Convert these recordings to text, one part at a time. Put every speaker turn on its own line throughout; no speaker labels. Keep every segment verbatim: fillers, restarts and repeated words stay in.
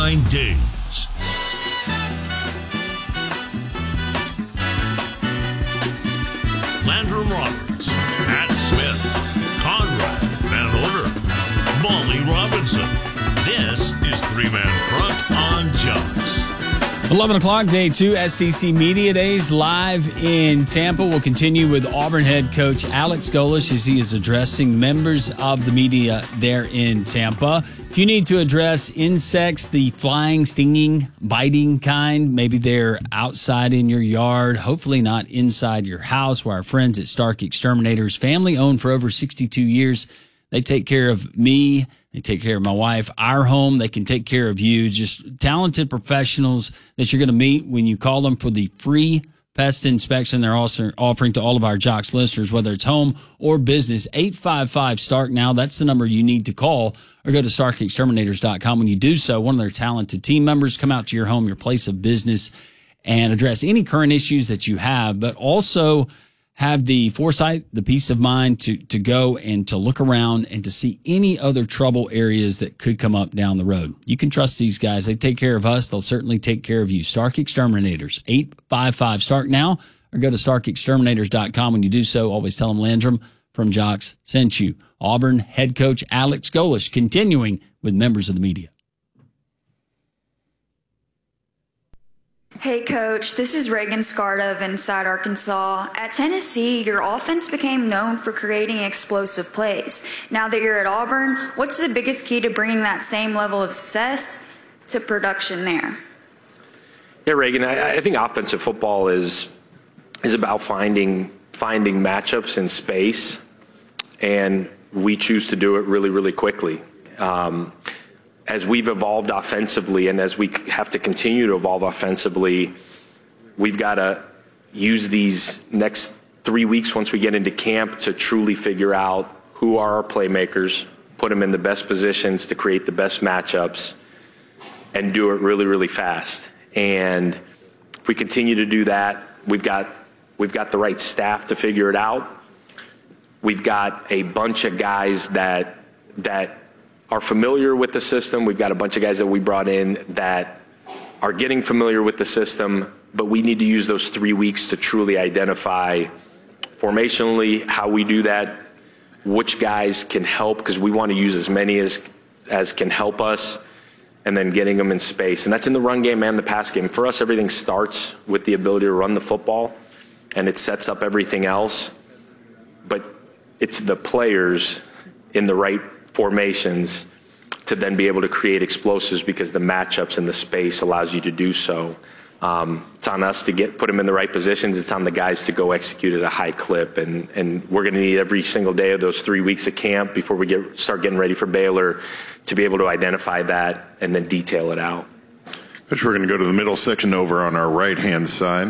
nine days. Landrum Roberts, Pat Smith, Conrad Van Order, Molly Robinson. This is Three Man Front on Jocks.
eleven o'clock, day two, S C C Media Days, live in Tampa. We'll continue with Auburn head coach Alex Golesh as he is addressing members of the media there in Tampa. If you need to address insects, the flying, stinging, biting kind, maybe they're outside in your yard, hopefully not inside your house, where our friends at Stark Exterminators, family owned for over sixty-two years, they take care of me. They take care of my wife, our home. They can take care of you. Just talented professionals that you're going to meet when you call them for the free pest inspection they're also offering to all of our Jocks listeners, whether it's home or business. eight five five STARK now. That's the number you need to call, or go to stark exterminators dot com. When you do so, one of their talented team members come out to your home, your place of business, and address any current issues that you have, but also have the foresight, the peace of mind to, to go and to look around and to see any other trouble areas that could come up down the road. You can trust these guys. They take care of us. They'll certainly take care of you. Stark Exterminators, eight five five STARK now, or go to stark exterminators dot com. When you do so, always tell them Landrum from Jocks sent you. Auburn head coach Alex Golesh continuing with members of the media.
Hey, Coach, this is Reagan Scarta of Inside Arkansas. At Tennessee, your offense became known for creating explosive plays. Now that you're at Auburn, what's the biggest key to bringing that same level of success to production there?
Yeah, Reagan, I, I think offensive football is is about finding finding matchups in space, and we choose to do it really, really quickly. Um, As we've evolved offensively, and as we have to continue to evolve offensively, we've got to use these next three weeks once we get into camp to truly figure out who are our playmakers, put them in the best positions to create the best matchups, and do it really, really fast. And if we continue to do that, we've got we've got the right staff to figure it out. We've got a bunch of guys that that. are familiar with the system. We've got a bunch of guys that we brought in that are getting familiar with the system, but we need to use those three weeks to truly identify formationally how we do that, which guys can help, because we want to use as many as as can help us, and then getting them in space. And that's in the run game and the pass game. For us, everything starts with the ability to run the football, and it sets up everything else. But it's the players in the right formations to then be able to create explosives, because the matchups and the space allows you to do so. Um, it's on us to get put them in the right positions. It's on the guys to go execute at a high clip, and and we're going to need every single day of those three weeks of camp before we get start getting ready for Baylor to be able to identify that and then detail it out.
Coach, we're going to go to the middle section over on our right hand side.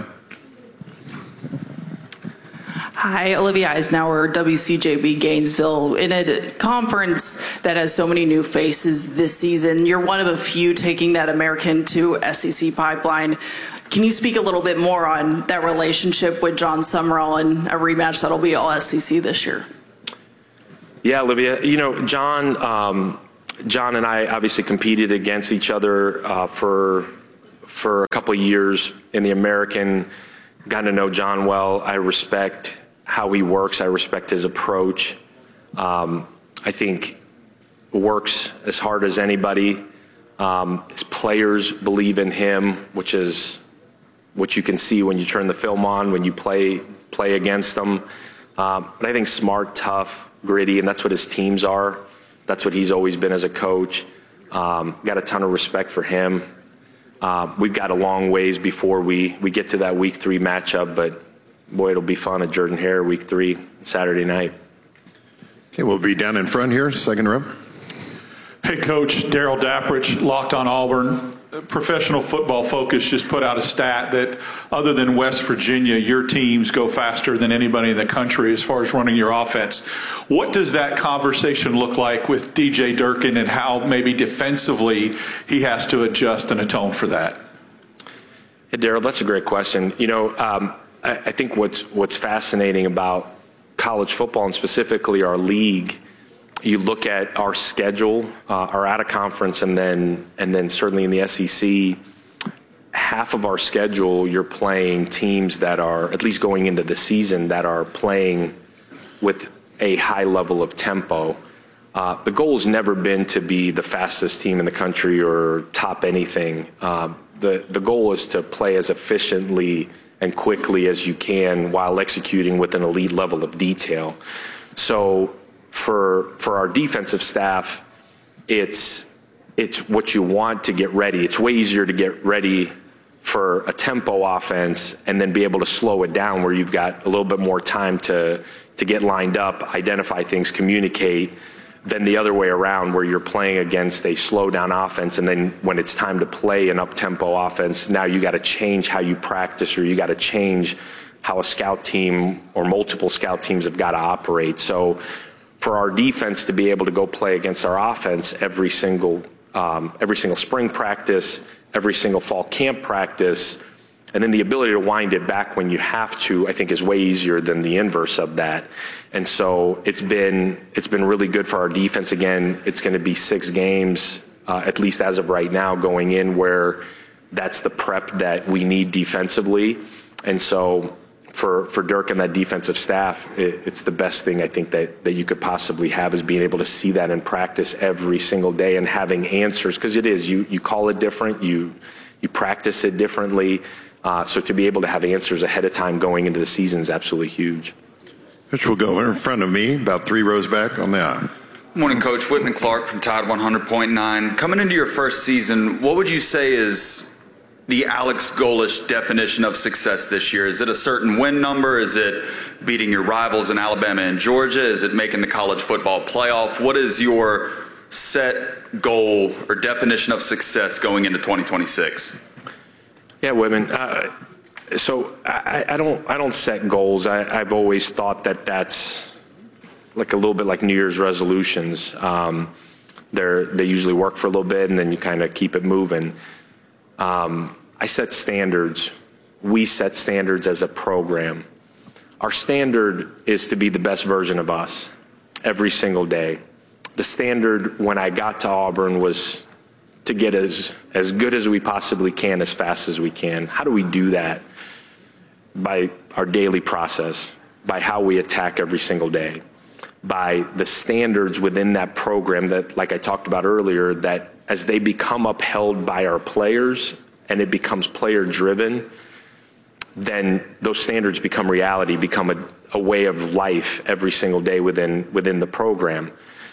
Hi, Olivia Eisenhower, W C J B Gainesville. In a conference that has so many new faces this season, you're one of a few taking that American to S E C pipeline. Can you speak a little bit more on that relationship with John Summerall and a rematch that'll be all S E C this year?
Yeah, Olivia, you know, John, um, John and I obviously competed against each other uh, for for a couple of years in the American. Got to know John well. I respect how he works. I respect his approach. Um, I think works as hard as anybody. Um, his players believe in him, which is what you can see when you turn the film on, when you play play against them. Um, but I think smart, tough, gritty, and that's what his teams are. That's what he's always been as a coach. Um, got a ton of respect for him. Uh, we've got a long ways before we, we get to that week three matchup, but boy, it'll be fun at Jordan-Hare week three, Saturday night.
Okay, we'll be down in front here, second row.
Hey, Coach, Daryl Dapprich, Locked on Auburn. Professional Football Focus just put out a stat that other than West Virginia, your teams go faster than anybody in the country as far as running your offense. What does that conversation look like with D J Durkin, and how maybe defensively he has to adjust and atone for that?
Hey, Daryl, that's a great question. You know, um, I, I think what's what's fascinating about college football, and specifically our league, you look at our schedule, uh, our out of conference, and then and then certainly in the S E C, half of our schedule you're playing teams that are, at least going into the season, that are playing with a high level of tempo. Uh, the goal has never been to be the fastest team in the country or top anything. Uh, the the goal is to play as efficiently and quickly as you can while executing with an elite level of detail. So for for our defensive staff, it's it's what you want to get ready. It's way easier to get ready for a tempo offense and then be able to slow it down where you've got a little bit more time to to get lined up, identify things, communicate, than the other way around where you're playing against a slow down offense, and then when it's time to play an up-tempo offense, now you got to change how you practice, or you got to change how a scout team or multiple scout teams have got to operate. So for our defense to be able to go play against our offense every single um, every single spring practice, every single fall camp practice, and then the ability to wind it back when you have to, I think, is way easier than the inverse of that. And so it's been it's been really good for our defense. Again, it's going to be six games, uh, at least as of right now, going in where that's the prep that we need defensively. And so for for Dirk and that defensive staff, it, it's the best thing I think that, that you could possibly have, is being able to see that in practice every single day and having answers, because it is, you you call it different, you you practice it differently. Uh, so to be able to have answers ahead of time going into the season is absolutely huge.
Coach will go in front of me, about three rows back on the aisle.
Morning, Coach. Whitman Clark from Tide one hundred point nine. Coming into your first season, what would you say is the Alex Golesh definition of success this year? Is it a certain win number? Is it beating your rivals in Alabama and Georgia? Is it making the college football playoff? What is your set goal or definition of success going into twenty twenty-six?
Yeah, Whitman. Uh, so I, I don't I don't set goals. I, I've always thought that that's like a little bit like New Year's resolutions. Um, they're they usually work for a little bit, and then you kind of keep it moving. Um, I set standards. We set standards as a program. Our standard is to be the best version of us every single day. The standard when I got to Auburn was to get as, as good as we possibly can, as fast as we can. How do we do that? By our daily process, by how we attack every single day, by the standards within that program that, like I talked about earlier, that as they become upheld by our players and it becomes player driven, then those standards become reality, become a, a way of life every single day within, within the program.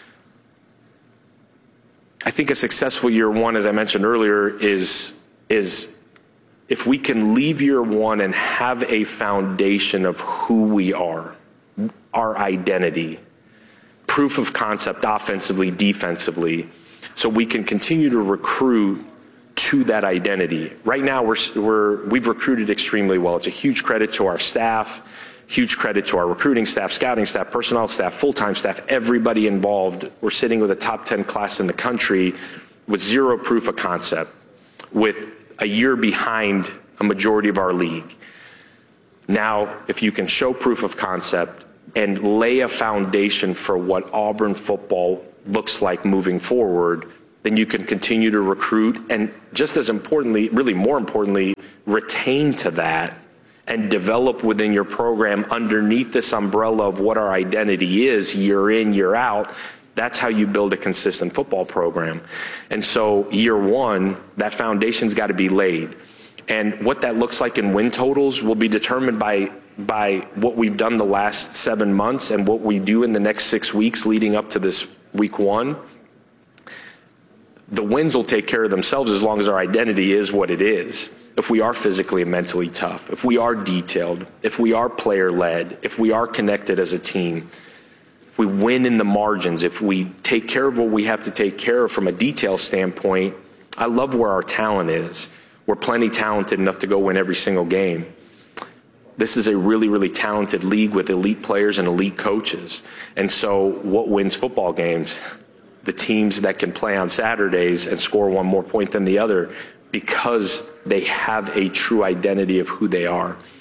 I think a successful year one, as I mentioned earlier, is, is if we can leave year one and have a foundation of who we are, our identity, proof of concept offensively, defensively, so we can continue to recruit to that identity. Right now, we're, we're, we've recruited extremely well. It's a huge credit to our staff, huge credit to our recruiting staff, scouting staff, personnel staff, full-time staff, everybody involved. We're sitting with a top ten class in the country with zero proof of concept, with a year behind a majority of our league. Now, if you can show proof of concept and lay a foundation for what Auburn football looks like moving forward, then you can continue to recruit and, just as importantly, really more importantly, retain to that and develop within your program underneath this umbrella of what our identity is year in, year out. That's how you build a consistent football program. And so year one, that foundation's got to be laid. And what that looks like in win totals will be determined by by what we've done the last seven months and what we do in the next six weeks leading up to this week one. The wins will take care of themselves as long as our identity is what it is. If we are physically and mentally tough, if we are detailed, if we are player-led, if we are connected as a team, if we win in the margins, if we take care of what we have to take care of from a detail standpoint, I love where our talent is. We're plenty talented enough to go win every single game. This is a really, really talented league with elite players and elite coaches. And so what wins football games? The teams that can play on Saturdays and score one more point than the other, because they have a true identity of who they are.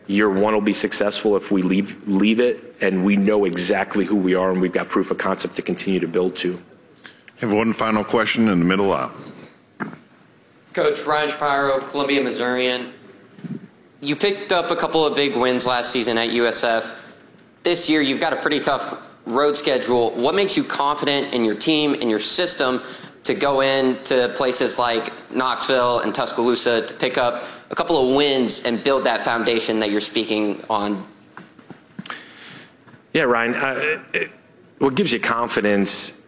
year one will be successful if we leave leave it and we know exactly who we are and we've got proof of concept to continue to build to.
I have one final question in the middle aisle.
Coach Ryan Shapiro, Columbia Missourian. You picked up a couple of big wins last season at U S F. This year, you've got a pretty tough road schedule. What makes you confident in your team and your system to go into places like Knoxville and Tuscaloosa to pick up a couple of wins and build that foundation that you're speaking on?
Yeah, Ryan, uh, it, what gives you confidence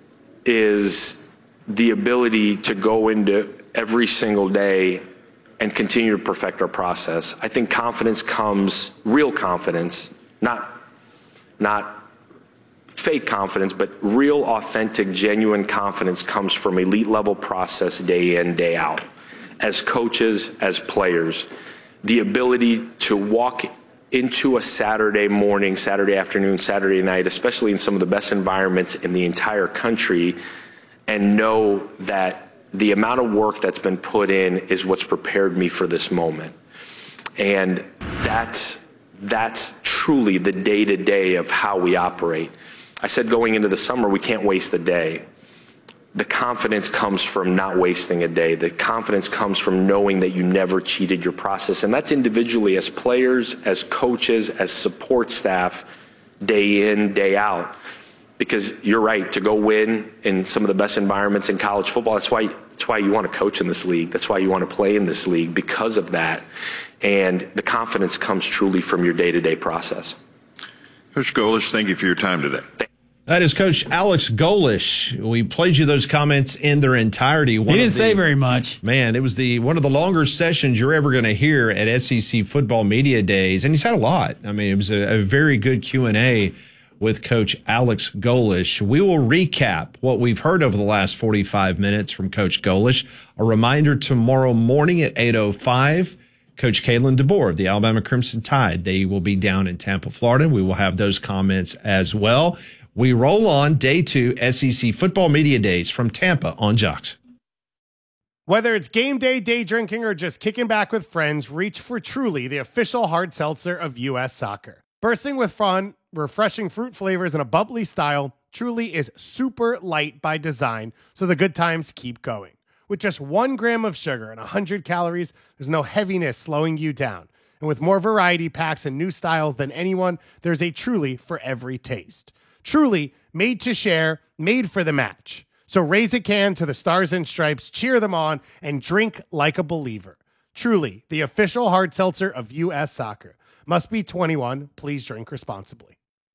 is the ability to go into every single day and continue to perfect our process. I think confidence comes, real confidence, not, not fake confidence, but real, authentic, genuine confidence comes from elite level process day in, day out. As coaches, as players, the ability to walk into a Saturday morning, Saturday afternoon, Saturday night, especially in some of the best environments in the entire country, and know that the amount of work that's been put in is what's prepared me for this moment. And that's, that's truly the day-to-day of how we operate. I said going into the summer, we can't waste a day. The confidence comes from not wasting a day. The confidence comes from knowing that you never cheated your process. And that's individually as players, as coaches, as support staff, day in, day out. Because you're right, to go win in some of the best environments in college football, that's why, that's why you want to coach in this league. That's why you want to play in this league, because of that. And the confidence comes truly from your day-to-day process.
Coach Golesh, thank you for your time today.
That is Coach Alex Golesh. We played you those comments in their entirety. One
he didn't
the,
say very much.
Man, it was the one of the longer sessions you're ever going to hear at S E C Football Media Days. And he said a lot. I mean, it was a, a very good Q and A with Coach Alex Golesh. We will recap what we've heard over the last forty-five minutes from Coach Golesh. A reminder, tomorrow morning at eight oh five, Coach Kalen DeBoer of the Alabama Crimson Tide. They will be down in Tampa, Florida. We will have those comments as well. We roll on day two S E C Football Media Days from Tampa on Jocks.
Whether it's game day, day drinking, or just kicking back with friends, reach for Truly, the official hard seltzer of U S Soccer. Bursting with fun, refreshing fruit flavors, and a bubbly style, Truly is super light by design, so the good times keep going. With just one gram of sugar and one hundred calories, there's no heaviness slowing you down. And with more variety packs and new styles than anyone, there's a Truly for every taste. Truly, made to share, made for the match. So raise a can to the Stars and Stripes, cheer them on, and drink like a believer. Truly, the official hard seltzer of U S Soccer. Must be twenty-one. Please drink responsibly.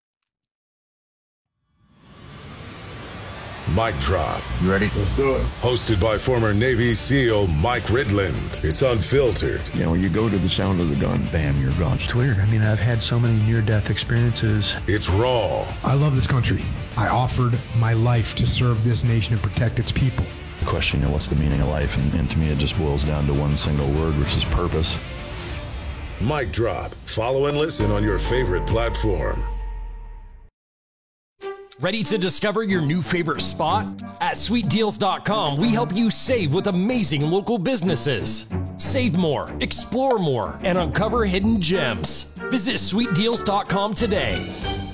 Mic Drop.
You ready? Let's do it.
Hosted by former Navy SEAL Mike Ridland. It's unfiltered.
You know, when you go to the sound of the gun, bam, you're gone. It's weird. I mean, I've had so many near-death experiences.
It's raw.
I love this country. I offered my life to serve this nation and protect its people.
The question, you know, what's the meaning of life? And, and to me, it just boils down to one single word, which is purpose.
Mic Drop. Follow and listen on your favorite platform.
Ready to discover your new favorite spot? At sweet deals dot com, we help you save with amazing local businesses. Save more, explore more, and uncover hidden gems. Visit sweet deals dot com today.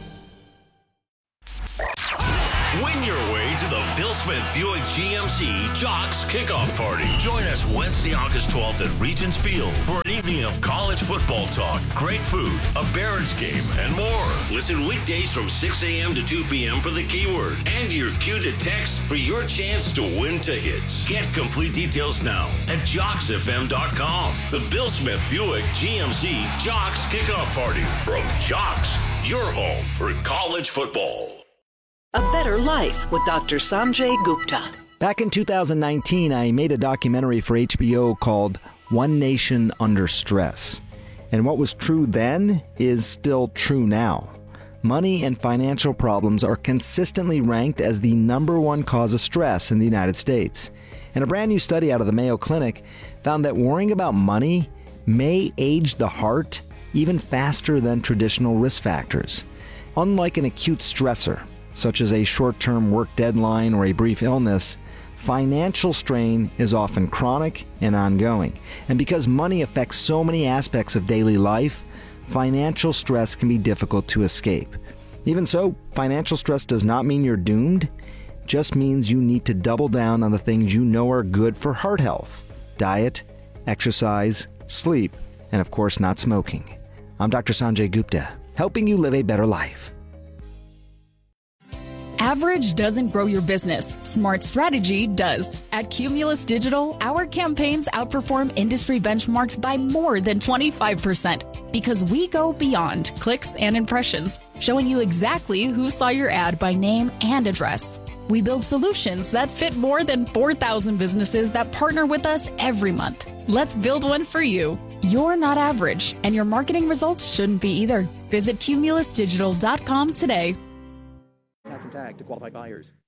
Win your way to the Bill Smith Buick G M C Jocks Kickoff Party. Join us Wednesday, August twelfth at Regents Field for an evening of college football talk, great food, a Barons game, and more. Listen weekdays from six a.m. to two p.m. for the keyword and your cue to text for your chance to win tickets. Get complete details now at jocks f m dot com. The Bill Smith Buick G M C Jocks Kickoff Party from Jocks, your home for college football.
A Better Life with Doctor Sanjay Gupta.
Back in two thousand nineteen, I made a documentary for H B O called One Nation Under Stress. And what was true then is still true now. Money and financial problems are consistently ranked as the number one cause of stress in the United States. And a brand new study out of the Mayo Clinic found that worrying about money may age the heart even faster than traditional risk factors. Unlike an acute stressor, such as a short-term work deadline or a brief illness, financial strain is often chronic and ongoing. And because money affects so many aspects of daily life, financial stress can be difficult to escape. Even so, financial stress does not mean you're doomed. It just means you need to double down on the things you know are good for heart health: diet, exercise, sleep, and of course not smoking. I'm Doctor Sanjay Gupta, helping you live a better life.
Average doesn't grow your business. Smart strategy does. At Cumulus Digital, our campaigns outperform industry benchmarks by more than twenty-five percent because we go beyond clicks and impressions, showing you exactly who saw your ad by name and address. We build solutions that fit more than four thousand businesses that partner with us every month. Let's build one for you. You're not average, and your marketing results shouldn't be either. Visit cumulus digital dot com today.
Tax and tag to qualified buyers.